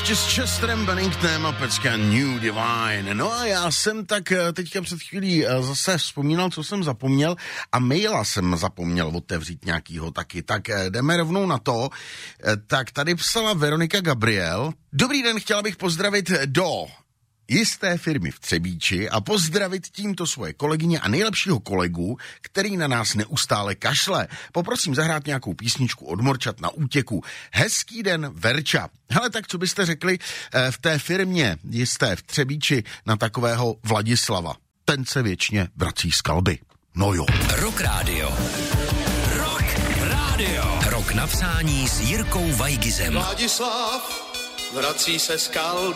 ještě s Chesterem Benningtonem a pecka New Divine. No a já jsem tak teďka před chvílí zase vzpomínal, co jsem zapomněl a maila jsem zapomněl otevřít nějakýho taky. Tak jdeme rovnou na to. Tak tady psala Veronika Gabriel. Dobrý den, chtěla bych pozdravit do jisté firmy v Třebíči a pozdravit tímto svoje kolegyně a nejlepšího kolegu, který na nás neustále kašle. Poprosím zahrát nějakou písničku od Morčat na útěku. Hezký den, Verča. Hele, tak co byste řekli v té firmě jisté v Třebíči na takového Vladislava? Ten se věčně vrací z kalby. No jo. Rock Radio. Rock Radio. Rok napsání s Jirkou Vajgizem. Vladislav vrací se z kalby.